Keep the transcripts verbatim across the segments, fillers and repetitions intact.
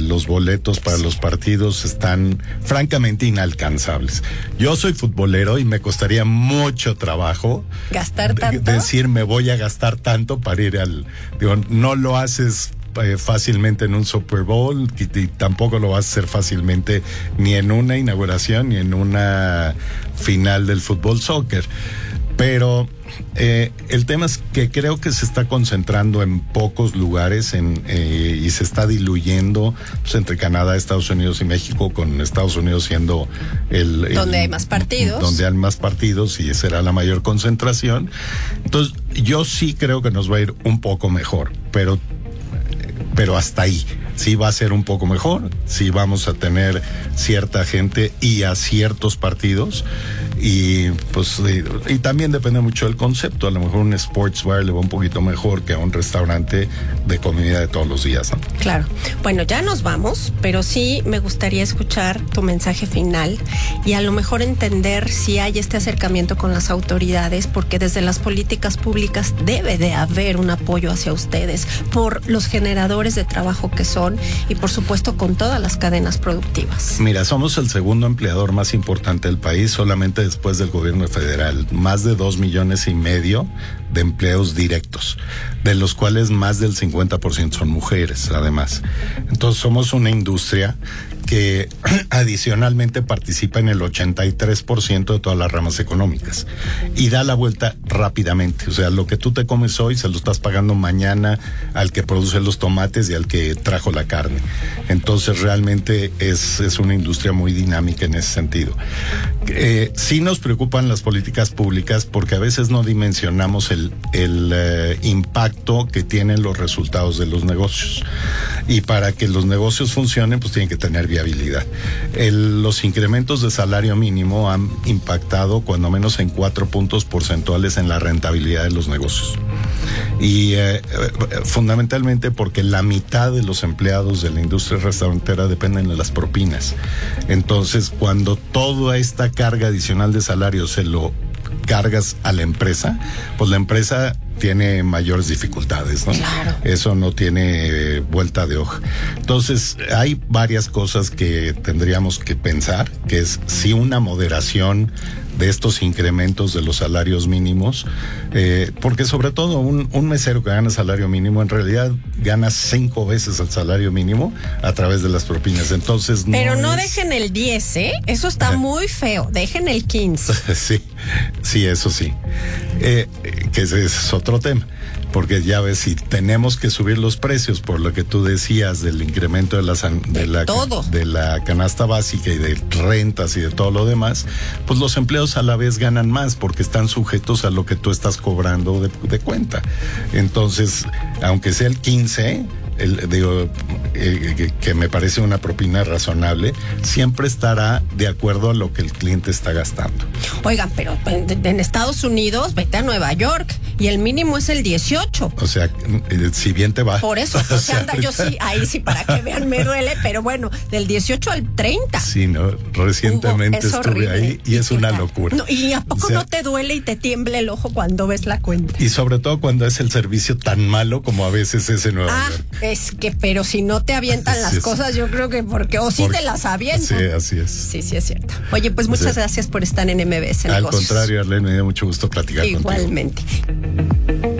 los boletos para los partidos están francamente inalcanzables. Yo soy futbolero y me costaría mucho trabajo gastar tanto, decir me voy a gastar tanto para ir al, digo, no lo haces eh, fácilmente en un Super Bowl y, y tampoco lo vas a hacer fácilmente ni en una inauguración ni en una final del fútbol soccer. Pero eh, el tema es que creo que se está concentrando en pocos lugares en, eh, y se está diluyendo pues, entre Canadá, Estados Unidos y México, con Estados Unidos siendo el... el donde hay más partidos. Donde hay más partidos y será la mayor concentración. Entonces, yo sí creo que nos va a ir un poco mejor, pero, pero hasta ahí. Sí va a ser un poco mejor, sí vamos a tener cierta gente y a ciertos partidos y pues y, y también depende mucho del concepto. A lo mejor un sports bar le va un poquito mejor que a un restaurante de comida de todos los días, ¿no? Claro. Bueno, ya nos vamos, pero sí me gustaría escuchar tu mensaje final y a lo mejor entender si hay este acercamiento con las autoridades, porque desde las políticas públicas debe de haber un apoyo hacia ustedes por los generadores de trabajo que son y por supuesto con todas las cadenas productivas. Mira, somos el segundo empleador más importante del país, solamente después del gobierno federal. Más de dos millones y medio de empleos directos, de los cuales más del cincuenta por ciento son mujeres, además. Entonces somos una industria que adicionalmente participa en el ochenta y tres por ciento de todas las ramas económicas y da la vuelta rápidamente. O sea, lo que tú te comes hoy se lo estás pagando mañana al que produce los tomates y al que trajo la carne. Entonces realmente es, es una industria muy dinámica en ese sentido. Eh, sí nos preocupan las políticas públicas porque a veces no dimensionamos el, el eh, impacto que tienen los resultados de los negocios. Y para que los negocios funcionen, pues tienen que tener viabilidad. El, los incrementos de salario mínimo han impactado cuando menos en cuatro puntos porcentuales en la rentabilidad de los negocios. Y eh, fundamentalmente porque la mitad de los empleados de la industria restaurantera dependen de las propinas. Entonces, cuando toda esta carga adicional de salario se lo cargas a la empresa, pues la empresa tiene mayores dificultades, ¿no? Claro. Eso no tiene eh, vuelta de hoja. Entonces, hay varias cosas que tendríamos que pensar, que es si una moderación de estos incrementos de los salarios mínimos, eh, porque sobre todo un, un mesero que gana salario mínimo en realidad gana cinco veces el salario mínimo a través de las propinas. Entonces no Pero no es... dejen el diez, ¿eh? Eso está muy feo. Dejen el quince. Sí, sí, eso sí. Eh, que ese es otro tema. Porque ya ves, si tenemos que subir los precios por lo que tú decías del incremento de la, de, la, todo. de la canasta básica y de rentas y de todo lo demás, pues los empleos a la vez ganan más porque están sujetos a lo que tú estás cobrando de, de cuenta. Entonces, aunque sea el quince, el, digo, eh, que, que me parece una propina razonable, siempre estará de acuerdo a lo que el cliente está gastando. Oigan, pero en, en Estados Unidos, vete a Nueva York y el mínimo es el dieciocho. O sea, eh, si bien te va. Por eso, o sea, anda, yo sí, ahí sí, para que vean, me duele, pero bueno, del dieciocho al treinta. Sí, ¿no? Recientemente Hugo, estuve horrible. ahí y es una locura. No, ¿y a poco o sea, no te duele y te tiembla el ojo cuando ves la cuenta? Y sobre todo cuando es el servicio tan malo como a veces es en Nueva ah, York. Es que, pero si no te avientan las sí, cosas, yo creo que porque, o sí porque, te las avientan. Sí, así es. Sí, sí es cierto. Oye, pues muchas sí. gracias por estar en M B S Al Negocios. contrario, Arlene, me dio mucho gusto platicar Igualmente. contigo. Igualmente.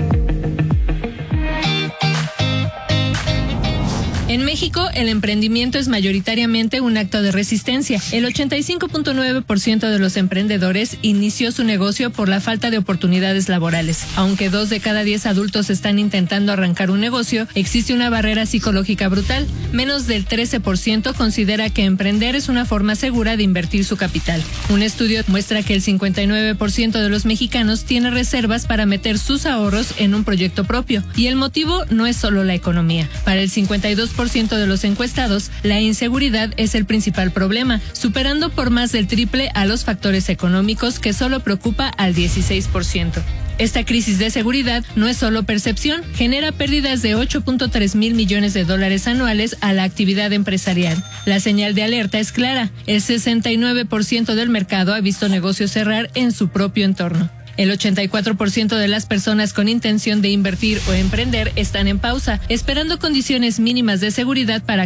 En México, el emprendimiento es mayoritariamente un acto de resistencia. El ochenta y cinco punto nueve por ciento de los emprendedores inició su negocio por la falta de oportunidades laborales. Aunque dos de cada diez adultos están intentando arrancar un negocio, existe una barrera psicológica brutal. Menos del trece por ciento considera que emprender es una forma segura de invertir su capital. Un estudio muestra que el cincuenta y nueve por ciento de los mexicanos tiene reservas para meter sus ahorros en un proyecto propio. Y el motivo no es solo la economía. Para el cincuenta y dos por ciento de los encuestados, la inseguridad es el principal problema, superando por más del triple a los factores económicos, que solo preocupa al dieciséis por ciento. Esta crisis de seguridad no es solo percepción, genera pérdidas de ocho punto tres mil millones de dólares anuales a la actividad empresarial. La señal de alerta es clara, el sesenta y nueve por ciento del mercado ha visto negocios cerrar en su propio entorno. El ochenta y cuatro por ciento de las personas con intención de invertir o emprender están en pausa, esperando condiciones mínimas de seguridad para